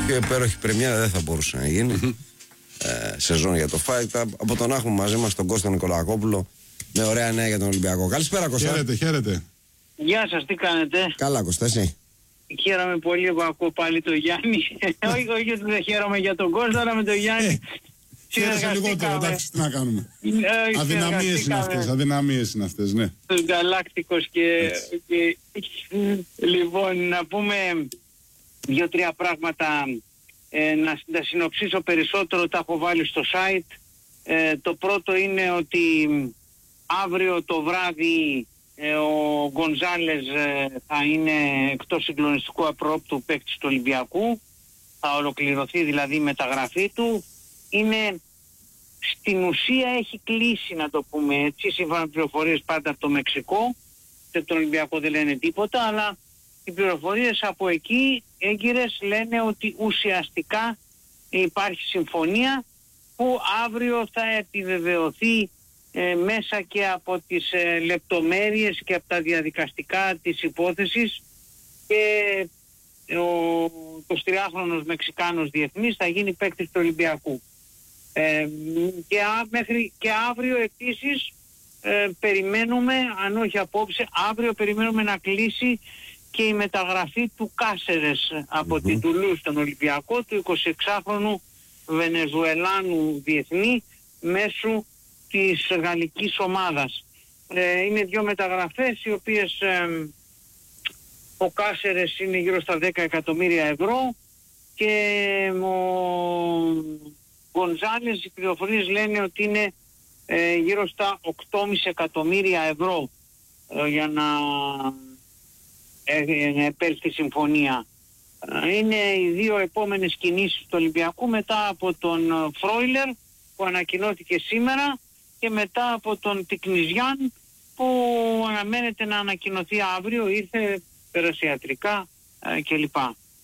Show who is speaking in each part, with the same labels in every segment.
Speaker 1: Πιο υπέροχη πρεμιέρα δεν θα μπορούσε να γίνει. Σεζόν για το Fight Club. Από τον έχουμε μαζί μας τον Κώστα Νικολακόπουλο με ωραία νέα για τον Ολυμπιακό. Καλησπέρα, Κώστα.
Speaker 2: Χαίρετε, χαίρετε.
Speaker 3: Γεια σας, τι κάνετε?
Speaker 1: Καλά, Κώστα, εσύ?
Speaker 3: Χαίρομαι πολύ που ακούω πάλι τον Γιάννη. Όχι ότι δεν χαίρομαι για τον Κόσμο, αλλά με τον Γιάννη.
Speaker 2: Χαίρεσαι λιγότερο, εντάξει, τι να κάνουμε. Αδυναμίες είναι αυτές, ναι.
Speaker 3: Τους Γκαλάκτικος και λοιπόν, να πούμε 2-3 πράγματα, να συνοψίσω περισσότερο, τα έχω βάλει στο site. Το πρώτο είναι ότι αύριο το βράδυ ο Γκονζάλες θα είναι εκτός συγκλονιστικού απρόπτου παίκτης του Ολυμπιακού. Θα ολοκληρωθεί δηλαδή η μεταγραφή του. Είναι στην ουσία έχει κλείσει, να το πούμε έτσι, σύμφωνα με πληροφορίες πάντα από το Μεξικό. Σε τον Ολυμπιακό δεν λένε τίποτα, αλλά οι πληροφορίες από εκεί έγκυρες λένε ότι ουσιαστικά υπάρχει συμφωνία που αύριο θα επιβεβαιωθεί μέσα και από τις λεπτομέρειες και από τα διαδικαστικά της υπόθεσης, και ο 23χρονος Μεξικάνος διεθνής θα γίνει παίκτης του Ολυμπιακού. Και αύριο επίσης περιμένουμε, αν όχι απόψε, αύριο περιμένουμε να κλείσει και η μεταγραφή του Κάσερες από την Τουλούζ στον Ολυμπιακό, του 26χρονου Βενεζουελάνου διεθνή μέσω της γαλλικής ομάδας. Είναι δύο μεταγραφές οι οποίες ο Κάσερες είναι γύρω στα 10 εκατομμύρια ευρώ και ο Γκονζάλες, οι πληροφορίες λένε ότι είναι γύρω στα 8,5 εκατομμύρια ευρώ για να επέλθει συμφωνία. Είναι οι δύο επόμενες κινήσεις του Ολυμπιακού, μετά από τον Φρόιλερ που ανακοινώθηκε σήμερα και μετά από τον Τικνιζιάν που αναμένεται να ανακοινωθεί αύριο, ήρθε περασιατρικά κλπ.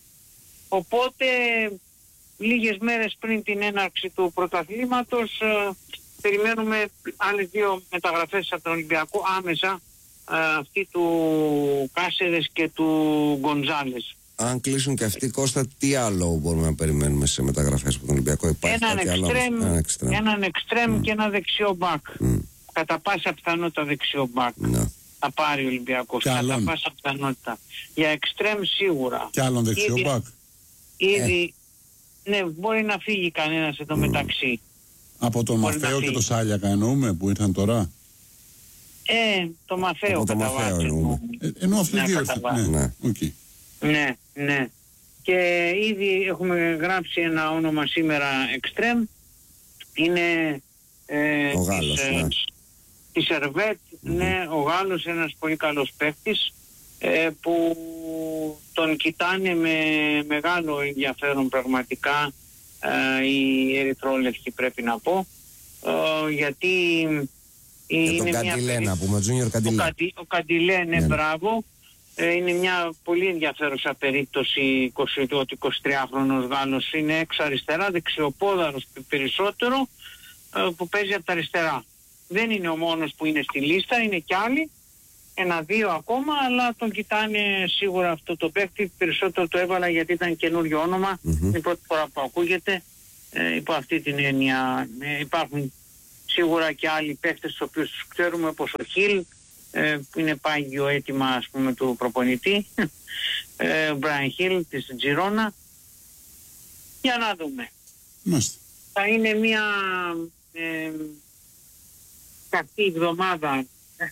Speaker 3: Οπότε λίγες μέρες πριν την έναρξη του πρωταθλήματος περιμένουμε άλλες δύο μεταγραφές από τον Ολυμπιακό άμεσα, αυτή του Κάσερες και του Γκονζάλες.
Speaker 1: Αν κλείσουν και αυτοί, Κώστα, τι άλλο μπορούμε να περιμένουμε σε μεταγραφές από τον Ολυμπιακό? Υπάρχει
Speaker 3: έναν εξτρέμ και ένα δεξιό μπακ. Κατά πάσα πιθανότητα δεξιό μπακ. Θα πάρει ο Ολυμπιακός. Κατά πάσα πιθανότητα. Για εξτρέμ σίγουρα.
Speaker 2: Και άλλον δεξιό μπακ.
Speaker 3: Ήδη, ναι, μπορεί να φύγει κανένας εδώ μεταξύ.
Speaker 2: Από τον Μαφαίο και τον Σάλιακα εννοούμε που ήρθαν τώρα.
Speaker 3: Το Μαφαίο κατά βάση.
Speaker 2: Ενώ αυτοί οι δύο
Speaker 3: ήρθαν. Ναι. Και ήδη έχουμε γράψει ένα όνομα σήμερα εξτρέμ. Είναι
Speaker 1: ο Γάλλος,
Speaker 3: τη Σερβέτ, ναι, ο Γάλλος, ένας πολύ καλός παίκτης που τον κοιτάνε με μεγάλο ενδιαφέρον πραγματικά οι ερυθρόλευκοι, πρέπει να πω, γιατί
Speaker 1: και τον Καντιλέ, να πούμε, Junior Καντιλέ.
Speaker 3: Ο Καντιλέ, ναι, μπράβο. Είναι μια πολύ ενδιαφέρουσα περίπτωση ότι 23χρονος Γάλλος είναι εξ αριστερά, δεξιοπόδαρος περισσότερο, που παίζει από τα αριστερά. Δεν είναι ο μόνος που είναι στη λίστα, είναι κι άλλοι, 1-2 ακόμα, αλλά τον κοιτάνε σίγουρα αυτό το παίκτη. Περισσότερο το έβαλα γιατί ήταν καινούριο όνομα, είναι η πρώτη φορά που ακούγεται. Υπό αυτή την έννοια υπάρχουν σίγουρα και άλλοι παίκτες τους οποίους τους ξέρουμε, όπως ο Χιλ, που είναι πάγιο αίτημα, ας πούμε, του προπονητή, ο Μπράιν Χιλ της Τζιρόνα. Για να δούμε. Θα είναι μια καυτή εβδομάδα,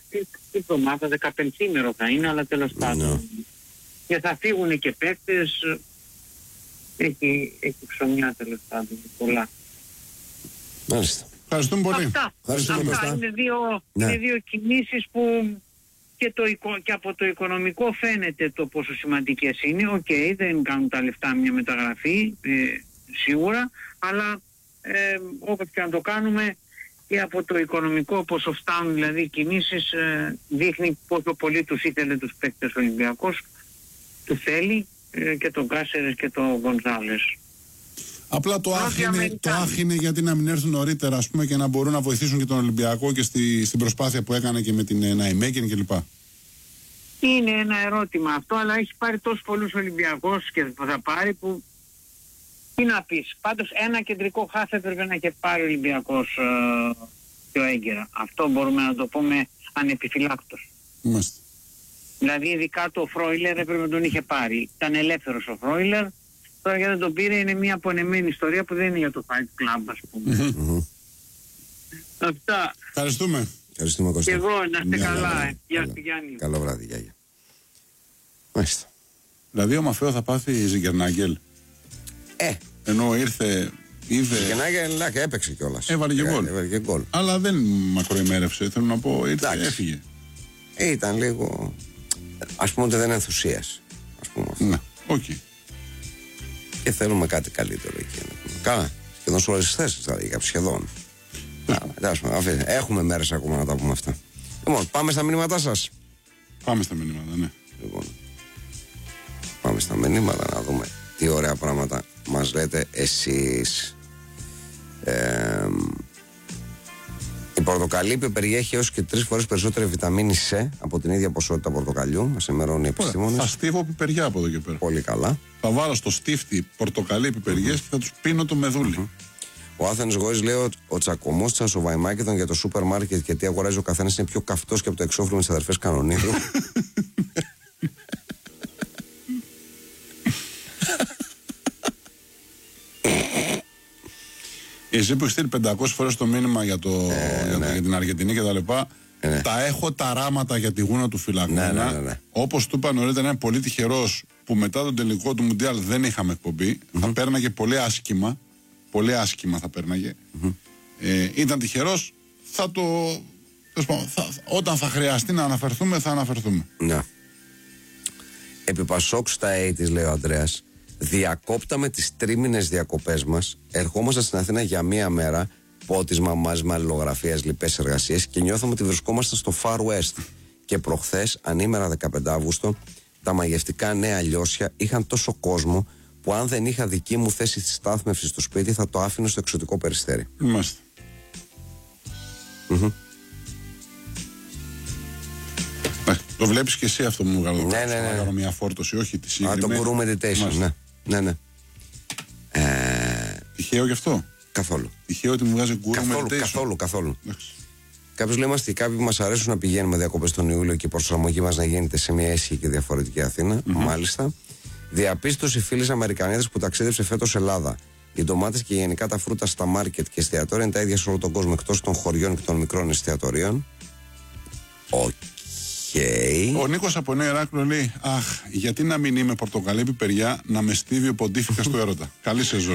Speaker 3: 15ημερο θα είναι, αλλά τέλος πάντων. Και θα φύγουν και παίκτες, έχει ψωμιά τέλος πάντων, πολλά.
Speaker 1: Μάλιστα.
Speaker 2: Ευχαριστούμε πολύ.
Speaker 3: Αυτά είναι δύο κινήσεις που και από το οικονομικό φαίνεται το πόσο σημαντικές είναι. Δεν κάνουν τα λεφτά μια μεταγραφή, σίγουρα, αλλά όπως και να το κάνουμε, και από το οικονομικό πόσο φτάνουν δηλαδή οι κινήσεις, δείχνει πόσο πολύ τους ήθελε τους παίκτες Ολυμπιακός, του θέλει, και τον Κάσερες και τον Γκονζάλες.
Speaker 2: Απλά το άχ είναι γιατί να μην έρθουν νωρίτερα, ας πούμε, και να μπορούν να βοηθήσουν και τον Ολυμπιακό και στην προσπάθεια που έκανε και με την Ναϊμέκεν κλπ.
Speaker 3: Είναι ένα ερώτημα αυτό, αλλά έχει πάρει τόσους πολλούς Ολυμπιακούς και θα πάρει, που Τι να πεις, πάντως ένα κεντρικό χάφ έπρεπε να και πάρει ο Ολυμπιακός πιο έγκαιρα. Αυτό μπορούμε να το πούμε ανεπιφυλάκτως.
Speaker 2: Μάλιστα.
Speaker 3: Δηλαδή ειδικά το Φρόιλερ έπρεπε να τον είχε πάρει. Ήταν ελεύθερος ο Φρόιλερ. Τώρα γιατί δεν τον πήρε είναι μια απονεμένη ιστορία που δεν είναι για το Fight Club, ας πούμε. Αυτά.
Speaker 2: Ευχαριστούμε.
Speaker 1: Ευχαριστούμε, Κώστα.
Speaker 3: Και εγώ, να είστε καλά. Γεια
Speaker 1: Καλό.
Speaker 3: σου Γιάννη.
Speaker 1: Καλό βράδυ, Γιάννη. Μάλιστα.
Speaker 2: Δηλαδή ο Μαφέο θα πάθει Ζιγκερνάγκελ. Ενώ ήρθε, είδε.
Speaker 1: Ζιγκερνάγκελ έπαιξε κιόλας.
Speaker 2: Έβαλε και γκολ. Αλλά δεν μακροημέρευσε, θέλω να πω, ήρθε, έφυγε.
Speaker 1: Ήταν λίγο. Ας πούμε ότι δεν ενθουσίασε. Ας πούμε αυτό.
Speaker 2: Ναι, οκ.
Speaker 1: Και θέλουμε κάτι καλύτερο εκεί. Καλά. Σχεδόν σε όλες τις θέσεις, δηλαδή, σχεδόν. Έχουμε μέρες ακόμα να τα πούμε αυτά. Λοιπόν, πάμε στα μηνύματά σας.
Speaker 2: Πάμε στα μηνύματα, ναι.
Speaker 1: Λοιπόν, πάμε στα μηνύματα να δούμε τι ωραία πράγματα μας λέτε εσείς. Η πορτοκαλί περιέχει έως και 3 φορές περισσότερη βιταμίνη C από την ίδια ποσότητα πορτοκαλιού. Μας ενημερώνει οι επιστήμονες.
Speaker 2: Θα στίβω πιπεριά από εδώ και πέρα.
Speaker 1: Πολύ καλά.
Speaker 2: Θα βάλω στο στίφτη πορτοκαλί πιπεριές και θα τους πίνω το μεδούλι.
Speaker 1: Ο Άθενος Γόης λέει ότι ο τσακωμός της ο Βαϊμάκεδον για το σούπερ μάρκετ και τι αγοράζει ο καθένας είναι πιο καυτός και από το εξώφυλλο με τις αδερφές Κανονίδου.
Speaker 2: Εσύ που έχεις στείλει 500 φορές το μήνυμα για την Αργεντινή και τα λοιπά, τα έχω τα ράματα για τη γούνα του Φυλακώνα.
Speaker 1: Ναι.
Speaker 2: Όπως του είπα νωρίτερα, είναι πολύ τυχερός που μετά τον τελικό του Μουντιάλ δεν είχαμε εκπομπή. Θα πέρναγε πολύ άσχημα. Πολύ άσχημα θα πέρναγε. Ήταν τυχερός. Όταν θα χρειαστεί να αναφερθούμε, θα αναφερθούμε.
Speaker 1: Ναι. Επί Πασόκ στα 80's, λέει ο Ανδρέας, διακόπταμε τις τρίμηνες διακοπές μας, ερχόμαστε στην Αθήνα για μία μέρα, πότισμα, μάζιμα, αλληλογραφίας, λοιπές εργασίες και νιώθαμε ότι βρισκόμαστε στο Far West. Και προχθές, ανήμερα 15 Αύγουστο, τα μαγευτικά Νέα Λιώσια είχαν τόσο κόσμο που αν δεν είχα δική μου θέση στη στάθμευση στο σπίτι θα το άφηνε στο εξωτικό Περιστέρι.
Speaker 2: Είμαστε. Το βλέπεις και εσύ αυτό που μου βγάλω.
Speaker 1: Ναι.
Speaker 2: Να κάνω μια φόρτωση, όχι τη συγκεκριμένη.
Speaker 1: Το Guru Meditation, ναι.
Speaker 2: Τυχαίο γι' αυτό.
Speaker 1: Καθόλου.
Speaker 2: Τυχαίο ότι μου βγάζει Guru Meditation.
Speaker 1: Καθόλου. Κάποιος λέει μας ότι κάποιοι μας αρέσουν να πηγαίνουμε διακοπές τον Ιούλιο και η προσαρμογή μας να γίνεται σε μια ήσυχη και διαφορετική Αθήνα. Μάλιστα. Διαπίστωση φίλης Αμερικανίδας που ταξίδεψε φέτος Ελλάδα. Οι ντομάτες και γενικά τα φρούτα στα μάρκετ και εστιατόρια είναι τα ίδια σε όλο τον κόσμο εκτός των χωριών και των μικρών εστιατορίων. Ο
Speaker 2: Νίκος από Νέο Ηράκλειο λέει: αχ, γιατί να μην είμαι πορτοκαλί πιπεριά να με στίβει ο ποντίφικας του έρωτα. Καλή σεζόν.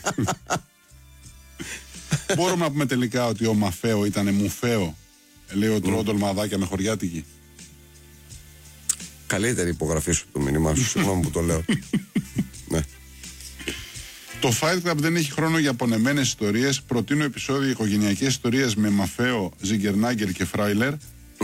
Speaker 2: Μπορούμε να πούμε τελικά ότι ο Μαφέο ήταν μουφέο, λέει ο Τρόντολ Μαδάκια με χωριάτικη.
Speaker 1: Καλύτερη υπογραφή σου το μήνυμά σου, συγγνώμη που το λέω. Ναι.
Speaker 2: Το Fight Club δεν έχει χρόνο για απονεμένες ιστορίες. Προτείνω επεισόδιο οικογενειακές ιστορίες με Μαφέο, Ζιγκερνάγκελ και Φράιλερ.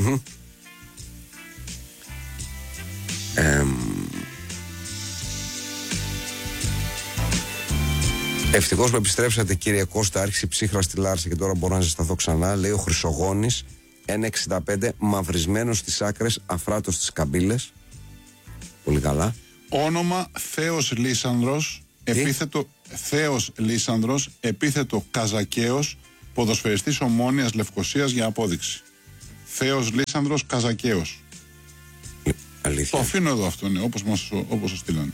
Speaker 1: Ευτυχώς που επιστρέψατε, κύριε Κώστα. Άρχισε η ψύχρα στη Λάρσα και τώρα μπορώ να ζεσταθώ ξανά. Λέει ο Χρυσογόνης, 1,65, μαυρισμένος στις άκρες, αφράτος στις καμπύλες. Πολύ καλά.
Speaker 2: Όνομα Θέος Λίσανδρος, επίθετο Καζακαίος, ποδοσφαιριστής Ομόνοιας Λευκωσίας για απόδειξη. Θέος Λίσανδρος Καζακαίος.
Speaker 1: Αλήθεια.
Speaker 2: Το αφήνω εδώ αυτό, ναι, όπως το στείλανε.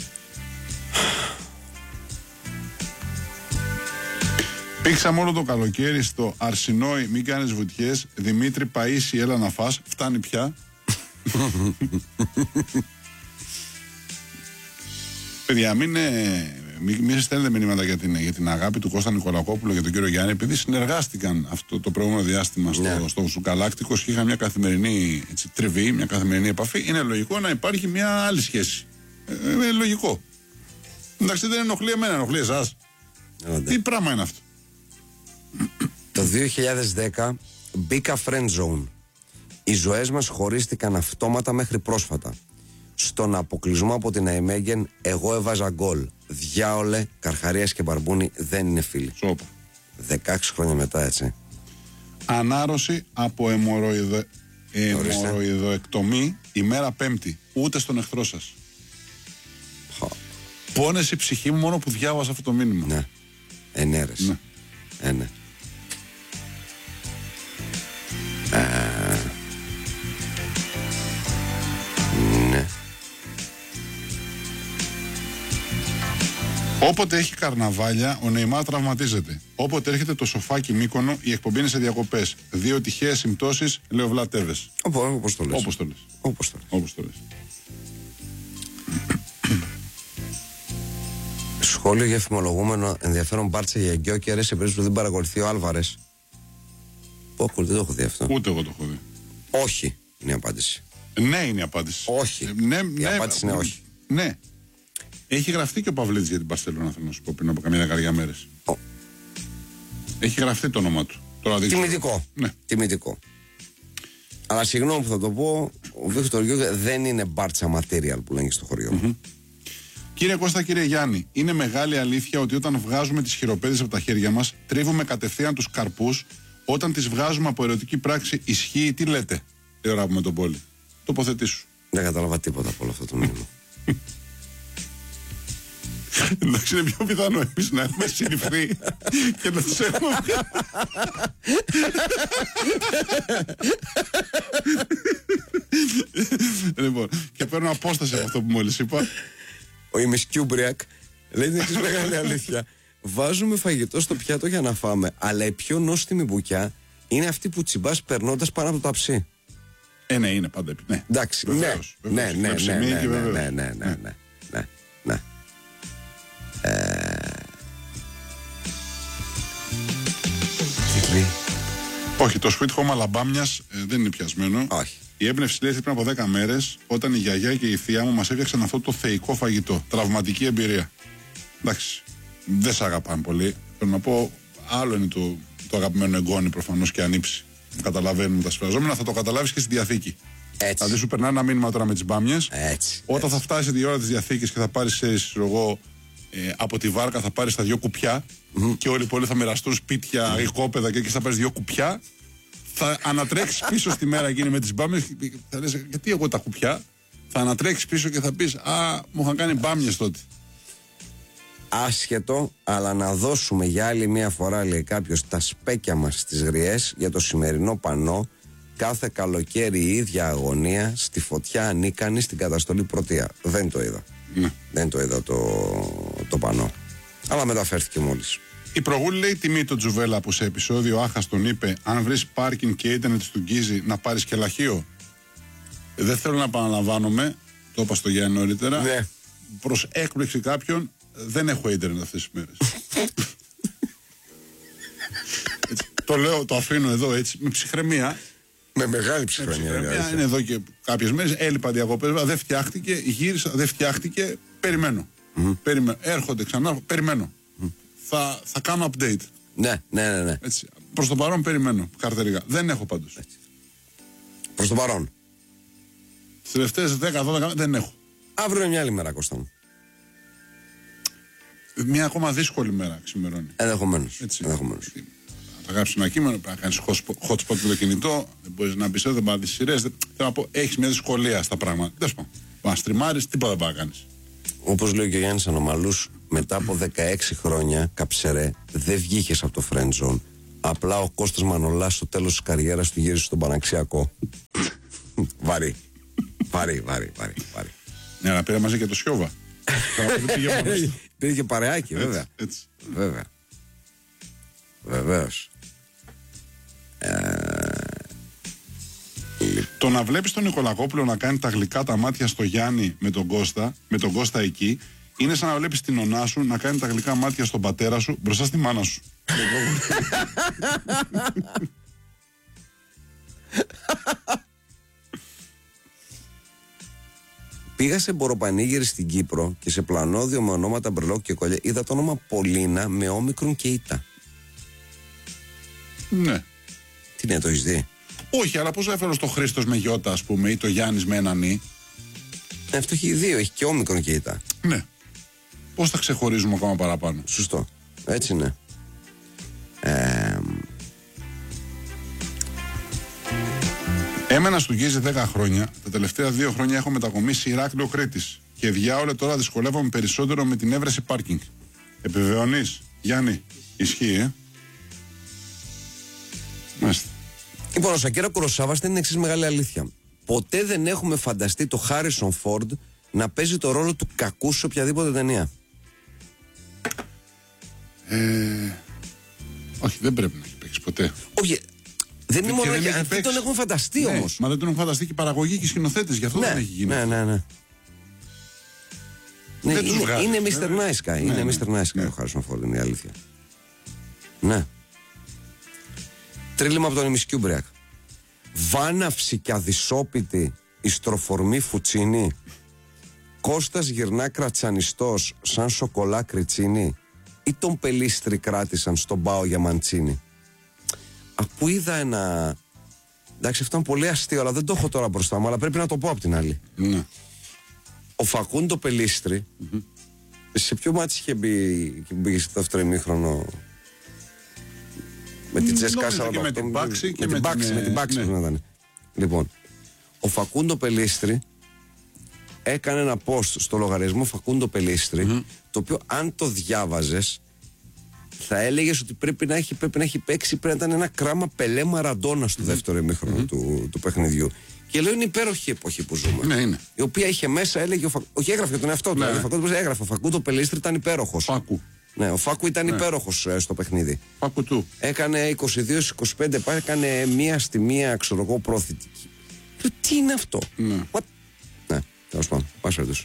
Speaker 2: Πήξαμε όλο το καλοκαίρι στο Αρσινόη, μην κάνεις βουτιές. Δημήτρη Παΐση, έλα να φας. Φτάνει πια. Παιδιά, μην στέλνετε μηνύματα για την αγάπη του Κώστα Νικολακόπουλου και τον κύριο Γιάννη, επειδή συνεργάστηκαν αυτό το προηγούμενο διάστημα στο Σουκαλάκτικος και είχαν μια καθημερινή τριβή, μια καθημερινή επαφή. Είναι λογικό να υπάρχει μια άλλη σχέση. Είναι λογικό. Εντάξει, δεν ενοχλεί εμένα, ενοχλεί εσάς. Τι πράγμα είναι αυτό.
Speaker 1: Το 2010 μπήκα friend zone. Οι ζωές μας χωρίστηκαν αυτόματα μέχρι πρόσφατα. Στον αποκλεισμό από την Αϊμέγεν, εγώ έβαζα γκολ. Διάολε, Καρχαρίας και Μπαρμπούνι δεν είναι φίλοι.
Speaker 2: Σόπα.
Speaker 1: 16 χρόνια μετά, έτσι.
Speaker 2: Ανάρρωση από αιμορροειδοεκτομή ημέρα Πέμπτη. Ούτε στον εχθρό σας. Πόνεσε η ψυχή μου μόνο που διάβασα αυτό το μήνυμα.
Speaker 1: Ναι. Ενέρες.
Speaker 2: Ναι.
Speaker 1: Ναι. Ναι.
Speaker 2: Όποτε έχει καρναβάλια, ο Νεϊμάρ τραυματίζεται. Όποτε έρχεται το σοφάκι Μύκονο, η εκπομπή είναι σε διακοπές. 2 τυχαίες συμπτώσεις, λέει ο Βλατέβες.
Speaker 1: Όπως το λες.
Speaker 2: Όπως το λες.
Speaker 1: Όπως το λες.
Speaker 2: Όπως το λες.
Speaker 1: Σχόλιο για φημολογούμενο ενδιαφέρον Μπάρτσα για γκιόκερες σε περίπτωση που δεν παρακολουθεί ο Άλβαρες. Δεν το έχω δει αυτό.
Speaker 2: Ούτε εγώ το έχω δει.
Speaker 1: Όχι είναι η απάντηση.
Speaker 2: Ναι, είναι η απάντηση.
Speaker 1: Όχι. Η απάντηση είναι όχι.
Speaker 2: Ναι. Έχει γραφτεί και ο Παυλίτης για την Μπαρσελόνα, θέλω να σου πω, πριν από καμιά δεκαετία μέρες. Έχει γραφτεί το όνομα του.
Speaker 1: Τιμητικό.
Speaker 2: Ναι.
Speaker 1: Τιμητικό. Αλλά συγγνώμη που θα το πω, ο Βίκτορ Γιούγκερ δεν είναι Μπάρτσα material που λένε στο χωριό.
Speaker 2: Κύριε Κώστα, κύριε Γιάννη, είναι μεγάλη αλήθεια ότι όταν βγάζουμε τις χειροπέδες από τα χέρια μας, τρίβουμε κατευθείαν τους καρπούς. Όταν τις βγάζουμε από ερωτική πράξη, ισχύει, τι λέτε, λέει ο Ράπου με τον Πόλη. Τοποθετήσου.
Speaker 1: Δεν κατάλαβα τίποτα από όλο αυτό το μήνυμα.
Speaker 2: Εντάξει, είναι πιο πιθανό εμείς να έχουμε συλληφθεί και να τους έχουμε. Λοιπόν, και παίρνω απόσταση από αυτό που μόλις είπα.
Speaker 1: Ο Ημισκιούμπριακ λέει την εξής μεγάλη αλήθεια. Βάζουμε φαγητό στο πιάτο για να φάμε, αλλά η πιο νόστιμη μπουκιά είναι αυτή που τσιμπάς περνώντας πάνω από το ταψί.
Speaker 2: Ναι, είναι πάντα. Ναι.
Speaker 1: Εντάξει,
Speaker 2: βεβαίως,
Speaker 1: ναι.
Speaker 2: Όχι, το Sweet Home Αλαμπάμιας δεν είναι πιασμένο.
Speaker 1: Όχι.
Speaker 2: Η έμπνευση λέει πριν από 10 μέρες, όταν η γιαγιά και η θεία μου μας έφτιαξαν αυτό το θεϊκό φαγητό. Τραυματική εμπειρία. Εντάξει, δεν σε αγαπάνε πολύ. Θέλω να πω, άλλο είναι το αγαπημένο εγγόνι προφανώς και ανήψη. Καταλαβαίνουμε τα σφραζόμενα, θα το καταλάβεις και στη Διαθήκη.
Speaker 1: Έτσι.
Speaker 2: Δηλαδή σου περνάει ένα μήνυμα τώρα με τις μπάμιες.
Speaker 1: Έτσι.
Speaker 2: Όταν θα φτάσει η ώρα της Διαθήκης και θα πάρεις από τη βάρκα θα πάρεις τα 2 κουπιά και όλοι οι πόλοι θα μοιραστούν σπίτια, οικόπεδα και εκεί θα πάρεις 2 κουπιά. Θα ανατρέξεις πίσω στη μέρα εκείνη με τις μπάμιες. Θα λες, γιατί εγώ τα κουπιά. Θα ανατρέξεις πίσω και θα πεις, μου είχαν κάνει μπάμιες τότε.
Speaker 1: Άσχετο, αλλά να δώσουμε για άλλη μια φορά, λέει κάποιος, τα σπέκια μας στις γριές για το σημερινό πανό. Κάθε καλοκαίρι η ίδια αγωνία, στη φωτιά ανίκανη, στην καταστολή Πρωτεία. Δεν το είδα.
Speaker 2: Ναι.
Speaker 1: Δεν το είδα το πανό. Αλλά μεταφέρθηκε μόλις.
Speaker 2: Η προγούλη λέει τιμή το Τζουβέλα που σε επεισόδιο Άχας τον είπε: αν βρεις πάρκινγκ και ίντερνετ στον Γκίζι, να πάρεις και λαχείο. Δεν θέλω να επαναλαμβάνομαι, το είπα στο Γιάννη νωρίτερα.
Speaker 1: Ναι.
Speaker 2: Προς έκπληξη κάποιον, δεν έχω ίντερνετ αυτές τις μέρες. Το λέω, το αφήνω εδώ έτσι, με ψυχραιμία.
Speaker 1: Με μεγάλη ψυχραιμία.
Speaker 2: Είναι εδώ και κάποιες μέρες, έλειπα διακοπές, δεν φτιάχτηκε, γύρισα, δεν φτιάχτηκε, περιμένω. Έρχονται ξανά, περιμένω. Θα κάνω update.
Speaker 1: Ναι.
Speaker 2: Έτσι. Προς το παρόν περιμένω καρτερικά. Δεν έχω πάντως.
Speaker 1: Προς το παρόν.
Speaker 2: Τις τελευταίες 10-12 δεν έχω.
Speaker 1: Αύριο είναι μια άλλη μέρα, Κώστα μου.
Speaker 2: Μια ακόμα δύσκολη μέρα ξημερώνει.
Speaker 1: Ενδεχομένως.
Speaker 2: Θα γράψεις ένα κείμενο, πρέπει να κάνεις hotspot με το κινητό, δεν μπορείς να μπεις εδώ, δεν μπορείς να δεις σειρές. Θέλω να πω, έχεις μια δυσκολία στα πράγματα. Δεν σου πω. Να στριμάρεις, τίποτα δεν μπορεί να κάνεις.
Speaker 1: Όπως λέει και ο Γιάννης Ανομαλούς, μετά από 16 χρόνια, καψερέ, δεν βγήκες από το friend zone. Απλά ο Κώστας Μανολάς στο τέλος της καριέρας του γύρισε στον Παναξιακό. Βαρύ.
Speaker 2: Ναι, αλλά πήρα μαζί και το Σιώβα.
Speaker 1: Πήγε και παρεάκι, βέβαια.
Speaker 2: Έτσι.
Speaker 1: Βέβαια. Βεβαίως.
Speaker 2: Το να βλέπεις τον Νικολακόπουλο να κάνει τα γλυκά τα μάτια στο Γιάννη με τον Κώστα εκεί, είναι σαν να βλέπεις την ονά σου να κάνει τα γλυκά μάτια στον πατέρα σου μπροστά στη μάνα σου.
Speaker 1: Πήγα σε μποροπανήγερη στην Κύπρο και σε πλανόδιο με ονόματα μπρελόκ και κολλιά είδα το όνομα Πολίνα με όμικρον και ήττα.
Speaker 2: Ναι.
Speaker 1: Τι είναι, το έχεις δει?
Speaker 2: Όχι, αλλά πώς έφερε το Χρήστος με γιώτα, ας πούμε, ή το Γιάννης με έναν ή.
Speaker 1: Αυτό έχει δύο, έχει και όμικρον και ήττα.
Speaker 2: Ναι. Πώς θα ξεχωρίζουμε ακόμα παραπάνω?
Speaker 1: Σωστό. Έτσι είναι.
Speaker 2: Έμενα στον Γκίζη 10 χρόνια. Τα τελευταία 2 χρόνια έχω μετακομίσει Ηράκλειο Κρήτης. Και διάολε τώρα δυσκολεύομαι περισσότερο με την έβρεση πάρκινγκ. Επιβεβαιώνεις, Γιάννη? Ισχύει, Μάλιστα.
Speaker 1: Λοιπόν, ο Σακύρα Κουροσάβας είναι την εξής μεγάλη αλήθεια. Ποτέ δεν έχουμε φανταστεί το Χάρισον Φόρντ να παίζει το ρόλο του κακού σε οποιαδήποτε ταινία.
Speaker 2: Όχι, δεν πρέπει να έχει παίξει ποτέ.
Speaker 1: Όχι, δεν είναι μόνο
Speaker 2: δεν
Speaker 1: δεν τον έχουμε φανταστεί όμως.
Speaker 2: Μα δεν τον έχουν φανταστεί και οι παραγωγοί και οι σκηνοθέτες, γι' αυτό δεν έχει γίνει.
Speaker 1: Ναι.
Speaker 2: Δεν τους βγάζεις,
Speaker 1: είναι Mr. Nice Guy. Είναι Mr. Nice Guy ο Χάρισον Φόρντ, είναι η αλήθεια. Ναι. Τρίλημα από τον ημισκιούμπριακ. Βάναυση και αδυσόπιτη ιστροφορμή Φουτσίνη. Κώστας γυρνά κρατσανιστός σαν σοκολά κριτσίνη. Ή τον Πελίστρη κράτησαν στον Πάο για Μαντσίνη. Αφού είδα ένα... Εντάξει, αυτό είναι πολύ αστείο, αλλά δεν το έχω τώρα μπροστά μου, αλλά πρέπει να το πω απ' την άλλη.
Speaker 2: Ναι.
Speaker 1: Ο Φακούντο Πελίστρη, σε ποιο μάτι είχε μπει στο δεύτερο ημίχρονο? Με την Τζέσκα 48.
Speaker 2: Με την Μπάξη και
Speaker 1: με την Μπάξη να ήταν. Λοιπόν, ο Φακούντο Πελίστρη έκανε ένα post στο λογαριασμό Φακούντο Πελίστρη, το οποίο αν το διάβαζες θα έλεγες ότι πρέπει να έχει παίξει, πρέπει να ήταν ένα κράμα Πελέ Μαραντόνα στο δεύτερο ημίχρονο του παιχνιδιού. Και λέω είναι υπέροχη η εποχή που ζούμε.
Speaker 2: Ναι, είναι.
Speaker 1: Η οποία είχε μέσα, έλεγε. Όχι, έγραφε τον εαυτό του.
Speaker 2: Ναι.
Speaker 1: Έγραφε. Ο Φακούντο Πελίστρη ήταν υπέροχος.
Speaker 2: Φάκου.
Speaker 1: Ναι, ο Φάκου ήταν υπέροχος στο παιχνίδι.
Speaker 2: Φάκου του.
Speaker 1: Έκανε 22-25, έκανε μία στη μία, ξέρω εγώ, προθητική. Λέω, τι είναι αυτό?
Speaker 2: Ναι.
Speaker 1: Ναι, τέλος πάντων. Πας φέτος.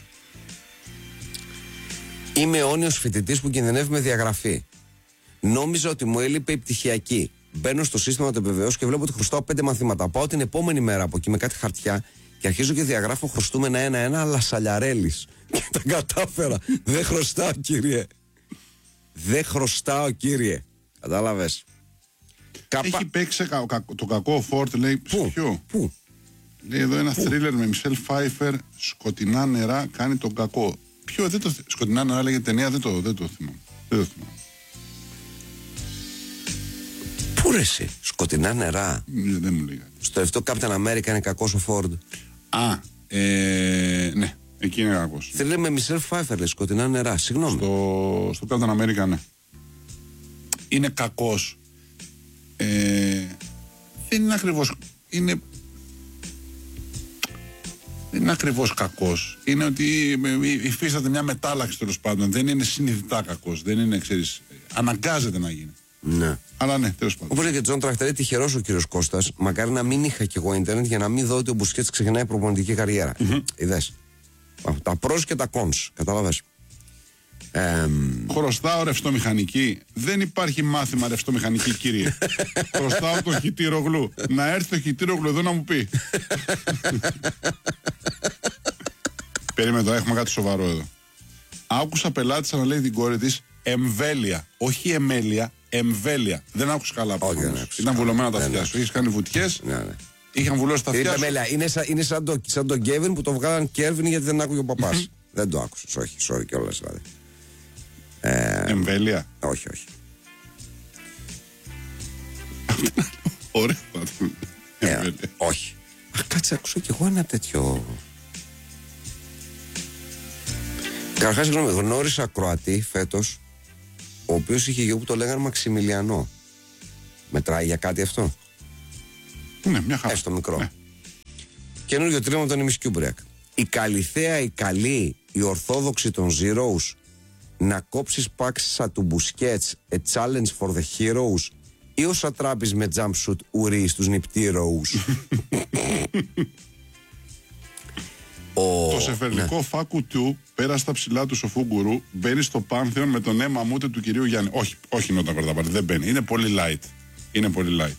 Speaker 1: Είμαι αιώνιος φοιτητής που κινδυνεύει με διαγραφή. Νόμιζα ότι μου έλειπε η πτυχιακή. Μπαίνω στο σύστημα του επιβεβαιώσεων και βλέπω ότι χρωστάω 5 μαθήματα. Πάω την επόμενη μέρα από εκεί με κάτι χαρτιά και αρχίζω και διαγράφω χρωστούμενα ένα-ένα, αλλά σαλιαρέλης. Και τα κατάφερα. Δεν χρωστάω, κύριε. Δεν χρωστάω, κύριε. Κατάλαβες?
Speaker 2: Έχει παίξει το κακό Φόρτ, λέει.
Speaker 1: Πού?
Speaker 2: Λέει εδώ ένα θρίλερ με Μισελ Φάιφερ, σκοτεινά νερά, κάνει τον κακό. Ποιο, σκοτεινά νερά λέγεται ταινία, δεν το θυμάμαι.
Speaker 1: Πού ρε εσύ? Σκοτεινά νερά.
Speaker 2: Δεν μου λέει.
Speaker 1: Στο αυτό Captain America είναι κακός ο Φόρντ.
Speaker 2: Ναι, εκεί είναι κακός.
Speaker 1: Θέλει με Μισελ Φάιφερ, λέει, σκοτεινά νερά. Συγγνώμη.
Speaker 2: Στο Captain America, ναι. Είναι κακός. Δεν είναι ακριβώς. Δεν είναι ακριβώς κακός. Είναι ότι υφίσταται μια μετάλλαξη, τέλος πάντων. Δεν είναι συνειδητά κακός. Δεν είναι, ξέρεις, αναγκάζεται να γίνει.
Speaker 1: Ναι.
Speaker 2: Αλλά ναι, τέλος πάντων.
Speaker 1: Όπως λέει και Τζον Τραχτερή, τυχερός ο κύριος Κώστας. Μακάρι να μην είχα κι εγώ ίντερνετ για να μην δω ότι ο Μπουσκέτς ξεκινάει προπονητική καριέρα. Είδες. Τα pros και τα cons. Κατάλαβες.
Speaker 2: Χρωστάω ρευστομηχανική. Δεν υπάρχει μάθημα ρευστομηχανική, κύριε. Χρωστάω το Χιτήρογλου. Να έρθει το Χιτήρογλου εδώ να μου πει. Περίμενε τώρα, έχουμε κάτι σοβαρό εδώ. Άκουσα πελάτησα να λέει την κόρη της εμβέλεια. Όχι εμέλεια, εμβέλεια. Δεν άκουσα καλά. Ήταν βουλωμένα τα αυτιά σου. Είχες κάνει βουτιές. Ναι. Είχαν βουλώσει τα αυτιά σου.
Speaker 1: Είναι σαν τον Κέβιν που το βγάλαν Κέρβιν γιατί δεν άκουγε ο παπάς. Δεν το άκουσες. Όχι, sorry κιόλας δηλαδή.
Speaker 2: Εμβέλεια.
Speaker 1: Όχι.
Speaker 2: Ωραία.
Speaker 1: Όχι. Κάτσε, άκουσα κι εγώ ένα τέτοιο. Καταρχάς, γνώρισα Κροατή φέτος, ο οποίος είχε γιο που το λέγανε Μαξιμιλιανό. Μετράει για κάτι αυτό?
Speaker 2: Ναι, μια χαρά.
Speaker 1: Έστω μικρό.
Speaker 2: Ναι.
Speaker 1: Καινούργιο τρίμα από τον ημισκιούμπριακ. Η Καλιθέα, η καλή, η ορθόδοξη των Zeros. Να κόψεις πάξισα του Μπουσκέτς, a challenge for the heroes, ή ο Σατράπης με jumpsuit ουρί στους νυπτήροους.
Speaker 2: Το σεφερνικό Φάκου του πέρα στα ψηλά του Σοφού Γκουρού, μπαίνει στο Πάνθεον με τον αίμα μούτε του κυρίου Γιάννη. Όχι Νότα Κορδαπάρη, δεν μπαίνει. Είναι πολύ light. Είναι πολύ.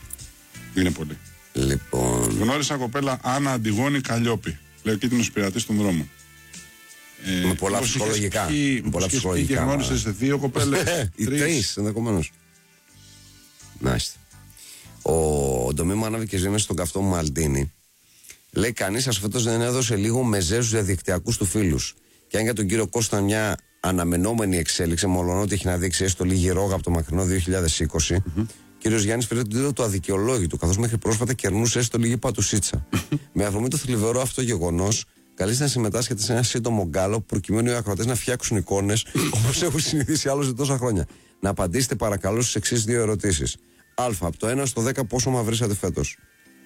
Speaker 1: Λοιπόν.
Speaker 2: Γνώρισα κοπέλα Άννα Αντιγόνη Καλλιόπη. Λέει ο κίτρινος πειρατής στον δρόμο.
Speaker 1: Με πολλά ψυχολογικά.
Speaker 2: Και γνώρισες δύο κοπέλες.
Speaker 1: Οι τρεις ενδεχομένως. Μάλιστα. Ο Ντομίμου ανάβει και ζει μέσα στον καυτό μου Μαλτίνη. Λέει κανείς σας φέτος δεν έδωσε λίγο μεζέ στους διαδικτυακούς του φίλους. Και αν για τον κύριο Κώστα μια αναμενόμενη εξέλιξη, μολονότι έχει να δείξει έστω λίγη ρόγα από το μακρινό 2020, κύριος Γιάννης πήρε τον τίτλο του αδικαιολόγητου, καθώς μέχρι πρόσφατα κερνούσε έστω λίγη πατουσίτσα. Με αφορμή το θλιβερό αυτό γεγονός, καλείστε να συμμετάσχετε σε ένα σύντομο γκάλωπ προκειμένου οι ακροατές να φτιάξουν εικόνες όπως έχουν συνηθίσει άλλωστε τόσα χρόνια. Να απαντήσετε παρακαλώ στις εξής 2 ερωτήσεις. Α, από το 1 στο 10 πόσο μαυρίσατε φέτος?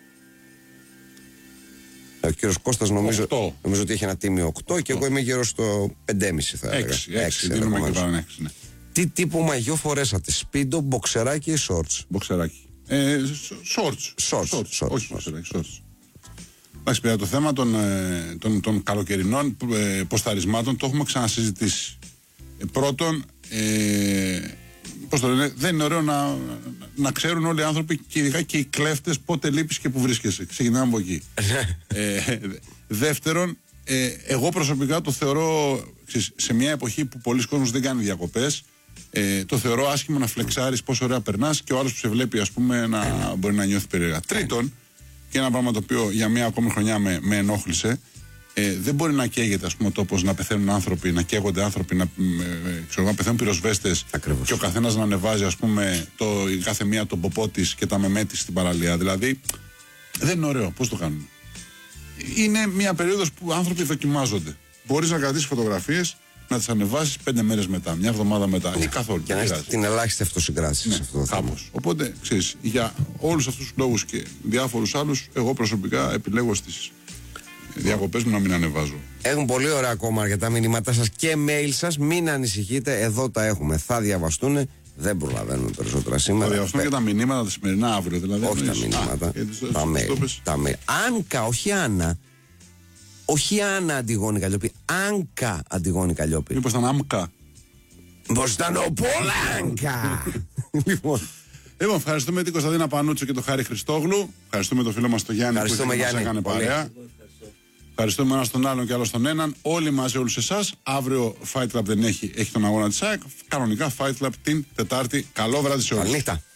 Speaker 1: Ο κύριος Κώστας νομίζω ότι έχει ένα τίμιο 8 και εγώ είμαι γύρω στο 5,5 θα έλεγα.
Speaker 2: 6.
Speaker 1: Τι τύπο μαγιό φορέσατε? Σπίντο, μποξεράκι ή shorts?
Speaker 2: Μποξεράκι. Shorts. Όχι μποξεράκι, shorts. Εντάξει, παιδιά, το θέμα των καλοκαιρινών ποσταρισμάτων το έχουμε ξανασυζητήσει. Πρώτον, πώς το λένε, δεν είναι ωραίο να ξέρουν όλοι οι άνθρωποι και ειδικά και οι κλέφτες πότε λείπεις και που βρίσκεσαι. Ξεκινάμε από εκεί. Δεύτερον, εγώ προσωπικά το θεωρώ, σε μια εποχή που πολλοί κόσμος δεν κάνει διακοπές, το θεωρώ άσχημο να φλεξάρεις πόσο ωραία περνάς και ο άλλος που σε βλέπει, ας πούμε, να μπορεί να νιώθει περίεργα. Τρίτον, και ένα πράγμα το οποίο για μια ακόμη χρονιά με ενόχλησε, δεν μπορεί να καίγεται, ας πούμε, ο τόπος, να πεθαίνουν άνθρωποι, να καίγονται άνθρωποι, να πεθαίνουν πυροσβέστες και ο καθένας να ανεβάζει, ας πούμε, η κάθε μία τον ποπό της και τα μεμέ της στην παραλία. Δηλαδή, δεν είναι ωραίο. Πώς το κάνουμε? Είναι μια περίοδος που άνθρωποι δοκιμάζονται. Μπορείς να κρατήσεις φωτογραφίες, να τις ανεβάσεις 5 μέρες μετά, μια εβδομάδα μετά ή καθόλου.
Speaker 1: Και να έχεις την ελάχιστη αυτοσυγκράτηση σε αυτό το θέμα.
Speaker 2: Κάπως. Οπότε, ξέρεις, για όλους αυτούς τους λόγους και διάφορους άλλους, εγώ προσωπικά επιλέγω στις διακοπές μου να μην ανεβάζω.
Speaker 1: Έχουν πολύ ωραία ακόμα αρκετά μηνύματά σας και mail σας. Μην ανησυχείτε, εδώ τα έχουμε. Θα διαβαστούν. Δεν προλαβαίνουμε περισσότερα σήμερα.
Speaker 2: Θα διαβαστούν και τα μηνύματα τα σημερινά αύριο. Δηλαδή,
Speaker 1: όχι τα μηνύματα. Τα mail. Άνκα, όχι Άννα. Όχι Άννα Αντιγόνη Καλλιόπη. Άνκα Αντιγόνη Καλλιόπη.
Speaker 2: Μήπως ήταν Άμκα?
Speaker 1: Πώς ήταν ο Πολάνκα. Λοιπόν,
Speaker 2: ευχαριστούμε την Κωνσταντίνα Πανούτσο και τον Χάρη Χριστόγλου. Ευχαριστούμε τον φίλο μας τον Γιάννη που μας έκανε παρέα. Ευχαριστούμε ένα τον άλλον και άλλο τον έναν. Όλοι μαζί, όλους εσάς. Αύριο Fight Club δεν έχει τον αγώνα της ΑΕΚ. Κανονικά Fight Club την Τετάρτη. Καλό βράδυ σε όλους.
Speaker 1: Καληνύχτα.